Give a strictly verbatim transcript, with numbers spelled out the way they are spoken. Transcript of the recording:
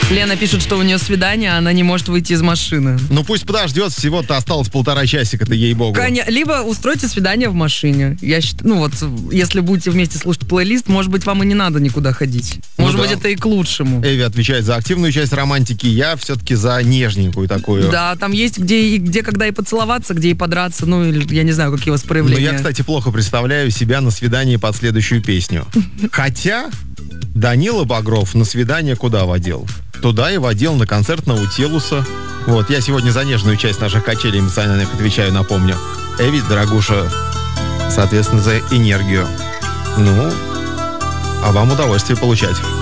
Лена пишет, что у нее свидание, а она не может выйти из машины. Ну пусть подождет, всего-то осталось полтора часика-то, ей-богу. Коня... Либо устройте свидание в машине. Я считаю, ну вот, если будете вместе слушать плейлист, может быть, вам и не надо никуда ходить. Может ну, быть, да. это и к лучшему. Эви отвечает за активную часть романтики, я все-таки за нежненькую такую. Да, там есть где, и где когда и поцеловаться, где и подраться, ну, или я не знаю, какие у вас Но проявления. я, кстати, плохо представляю себя на свидании под следующую песню. Хотя Данила Багров на свидание куда водил? Туда и водил на концерт Наутилуса. Вот, я сегодня за нежную часть наших качелей эмоциональных отвечаю, напомню. Эви, дорогуша, соответственно, за энергию. Ну, а вам удовольствие получать.